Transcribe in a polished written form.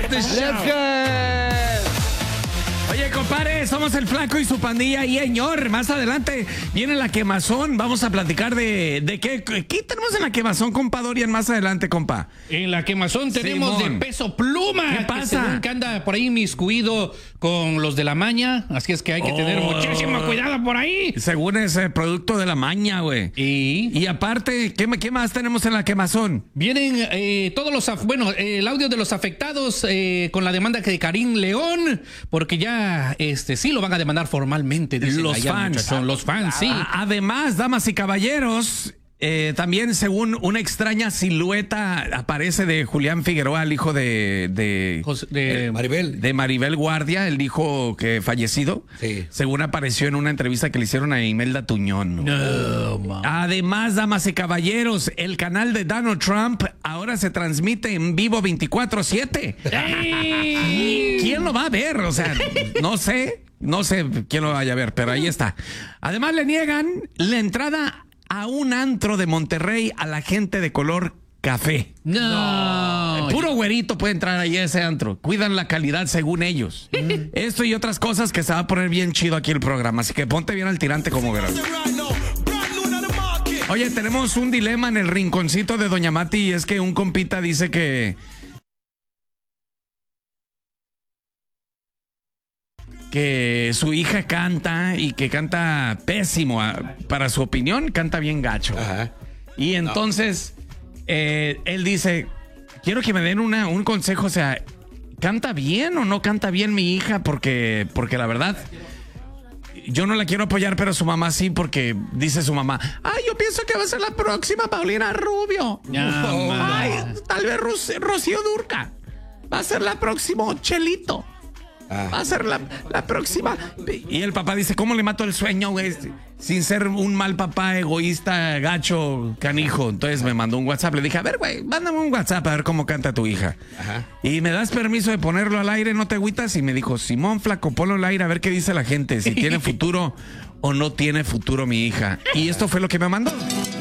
Oye, compadre, somos el Flaco y su pandilla. Y señor, más adelante viene la quemazón. Vamos a platicar de qué tenemos en la quemazón, compa Dorian, más adelante, compa. En la quemazón tenemos Simón. de Peso Pluma. ¿Qué pasa? Según que anda por ahí miscuido con los de la maña. Así es que hay que tener muchísimo cuidado por ahí. Según es producto de la maña, güey. Y aparte, ¿qué más tenemos en la quemazón? Vienen todos los... el audio de los afectados con la demanda de Karim León, porque ya sí lo van a demandar formalmente. Los fans. Los fans, sí. Además, damas y caballeros, también según una extraña silueta aparece de Julián Figueroa, el hijo de Maribel. De Maribel Guardia, el hijo que fallecido. Sí. Según apareció en una entrevista que le hicieron a Imelda Tuñón. No, Además, damas y caballeros, el canal de Donald Trump ahora se transmite en vivo 24/7. ¿Quién lo va a ver? O sea, no sé quién lo vaya a ver, pero ahí está. Además, le niegan la entrada a un antro de Monterrey a la gente de color café. No. El puro güerito puede entrar ahí a ese antro. Cuidan la calidad según ellos. Esto y otras cosas que se va a poner bien chido aquí el programa. Así que ponte bien al tirante como verás. Oye, tenemos un dilema en el rinconcito de Doña Mati y es que un compita dice que su hija canta y que canta pésimo. Para su opinión, canta bien gacho. Ajá. Y entonces, él dice, quiero que me den un consejo, o sea, ¿canta bien o no canta bien mi hija? Porque la verdad, yo no la quiero apoyar, pero su mamá sí, porque dice su mamá, ay, yo pienso que va a ser la próxima Paulina Rubio. Ay, tal vez Rocío Dúrcal. Va a ser la próxima Chelito. Va a ser la próxima. Y el papá dice, ¿cómo le mato el sueño, güey? Sin ser un mal papá, egoísta, gacho, canijo. Entonces me mandó un WhatsApp. Le dije, a ver, güey, mándame un WhatsApp a ver cómo canta tu hija. Ajá. Y me das permiso de ponerlo al aire, ¿no te agüitas? Y me dijo, Simón, flaco, ponlo al aire a ver qué dice la gente. Si tiene futuro o no tiene futuro mi hija. Y esto fue lo que me mandó.